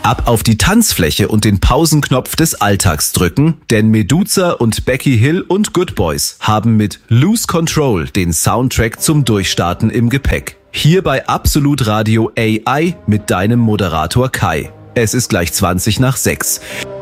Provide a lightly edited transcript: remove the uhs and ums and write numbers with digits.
Ab auf die Tanzfläche und den Pausenknopf des Alltags drücken, denn Meduza und Becky Hill und Good Boys haben mit Lose Control den Soundtrack zum Durchstarten im Gepäck. Hier bei Absolut Radio AI mit deinem Moderator Kai. Es ist gleich 20 nach 6.